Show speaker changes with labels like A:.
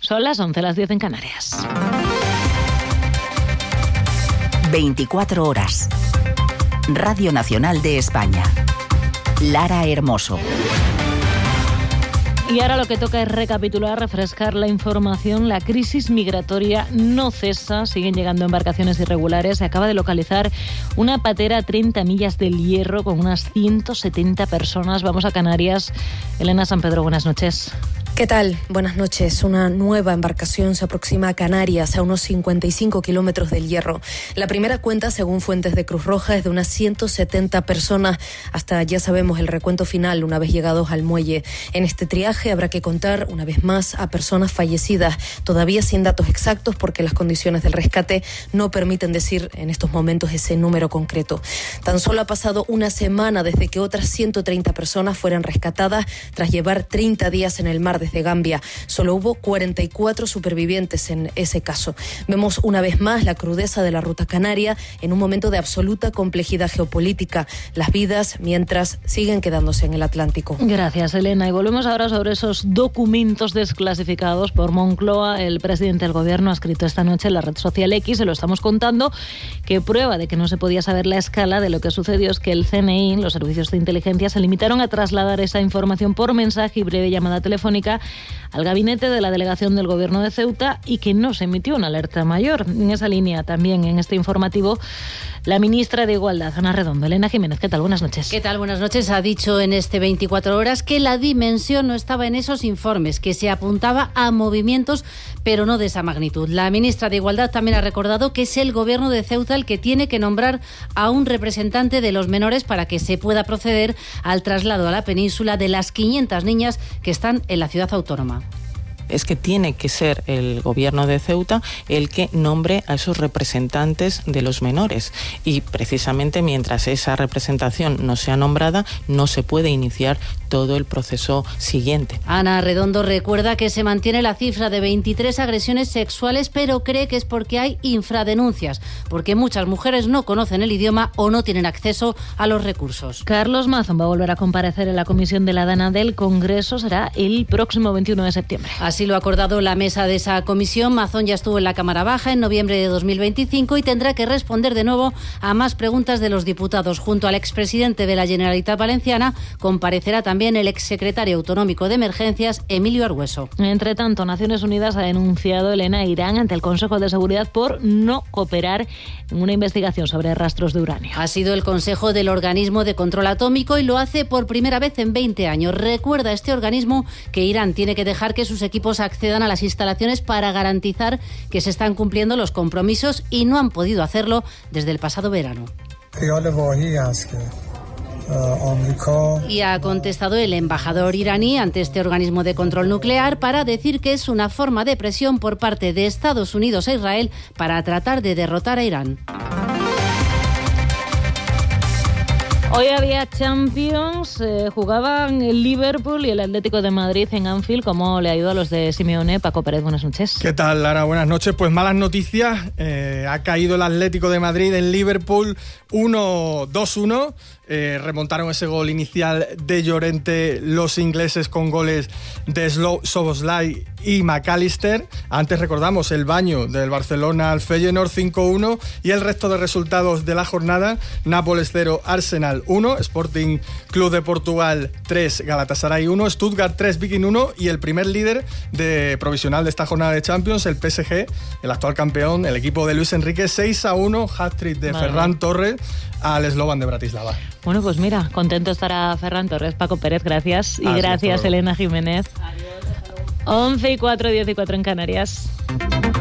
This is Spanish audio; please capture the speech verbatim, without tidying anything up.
A: Son las once, las diez en Canarias.
B: veinticuatro horas. Radio Nacional de España. Lara Hermoso.
A: Y ahora lo que toca es recapitular, refrescar la información. La crisis migratoria no cesa, siguen llegando embarcaciones irregulares. Se acaba de localizar una patera a treinta millas del Hierro con unas ciento setenta personas. Vamos a Canarias. Elena San Pedro, buenas noches.
C: ¿Qué tal? Buenas noches. Una nueva embarcación se aproxima a Canarias, a unos cincuenta y cinco kilómetros del Hierro. La primera cuenta, según fuentes de Cruz Roja, es de unas ciento setenta personas. Hasta ya sabemos el recuento final una vez llegados al muelle. En este triaje habrá que contar una vez más a personas fallecidas, todavía sin datos exactos porque las condiciones del rescate no permiten decir en estos momentos ese número concreto. Tan solo ha pasado una semana desde que otras ciento treinta personas fueran rescatadas tras llevar treinta días en el mar desde Gambia. Solo hubo cuarenta y cuatro supervivientes en ese caso. Vemos una vez más la crudeza de la ruta canaria en un momento de absoluta complejidad geopolítica. Las vidas, mientras, siguen quedándose en el Atlántico.
A: Gracias, Elena. Y volvemos ahora sobre esos documentos desclasificados por Moncloa. El presidente del Gobierno ha escrito esta noche en la red social X, se lo estamos contando, que prueba de que no se podía saber la escala de lo que sucedió es que el C N I, los servicios de inteligencia, se limitaron a trasladar esa información por mensaje y breve llamada telefónica al gabinete de la delegación del Gobierno de Ceuta y que no se emitió una alerta mayor. En esa línea, también en este informativo, la ministra de Igualdad, Ana Redondo. Elena Jiménez, ¿qué tal? Buenas noches.
D: ¿Qué tal? Buenas noches. Ha dicho en este veinticuatro horas que la dimensión no estaba en esos informes, que se apuntaba a movimientos, pero no de esa magnitud. La ministra de Igualdad también ha recordado que es el Gobierno de Ceuta el que tiene que nombrar a un representante de los menores para que se pueda proceder al traslado a la península de las quinientas niñas que están en la ciudad autónoma.
E: Es que tiene que ser el Gobierno de Ceuta el que nombre a esos representantes de los menores y precisamente mientras esa representación no sea nombrada no se puede iniciar todo el proceso siguiente.
D: Ana Redondo recuerda que se mantiene la cifra de veintitrés agresiones sexuales, pero cree que es porque hay infradenuncias, porque muchas mujeres no conocen el idioma o no tienen acceso a los recursos.
A: Carlos Mazón va a volver a comparecer en la comisión de la DANA del Congreso, será el próximo veintiuno de septiembre.
D: Así lo ha acordado la mesa de esa comisión. Mazón ya estuvo en la Cámara Baja en noviembre de dos mil veinticinco y tendrá que responder de nuevo a más preguntas de los diputados. Junto al expresidente de la Generalitat Valenciana comparecerá también el exsecretario autonómico de Emergencias, Emilio Argüeso.
A: Entre tanto, Naciones Unidas ha denunciado, Elena, a Irán ante el Consejo de Seguridad por no cooperar en una investigación sobre rastros de uranio.
D: Ha sido el Consejo del Organismo de Control Atómico y lo hace por primera vez en veinte años. Recuerda este organismo que Irán tiene que dejar que sus equipos accedan a las instalaciones para garantizar que se están cumpliendo los compromisos y no han podido hacerlo desde el pasado verano. Y ha contestado el embajador iraní ante este organismo de control nuclear para decir que es una forma de presión por parte de Estados Unidos e Israel para tratar de derrotar a Irán.
A: Hoy había Champions, eh, jugaban el Liverpool y el Atlético de Madrid en Anfield. ¿Cómo le ha ido a los de Simeone? Paco Pérez, buenas noches.
F: ¿Qué tal, Lara? Buenas noches. Pues malas noticias. Eh, ha caído el Atlético de Madrid en Liverpool uno dos uno. Eh, remontaron ese gol inicial de Llorente los ingleses con goles de Szoboszlai y McAllister. Antes recordamos el baño del Barcelona al Feyenoord cinco uno y el resto de resultados de la jornada: Nápoles cero, Arsenal uno, Sporting Club de Portugal tres, Galatasaray uno, Stuttgart tres, Viking uno y el primer líder de provisional de esta jornada de Champions, el P S G, el actual campeón, el equipo de Luis Enrique, seis a uno, hat-trick de vale. Ferran Torres al Slovan de Bratislava.
A: Bueno, pues mira, contento estará Ferran Torres. Paco Pérez, gracias. Y
F: Así
A: gracias, Elena Jiménez. Adiós. once y cuatro, diez y cuatro en Canarias.